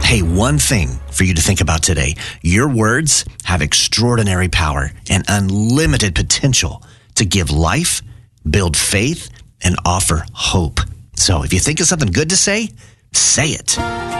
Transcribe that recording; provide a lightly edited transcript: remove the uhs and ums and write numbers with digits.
Hey, one thing for you to think about today. Your words have extraordinary power and unlimited potential to give life, build faith, and offer hope. So if you think of something good to say it.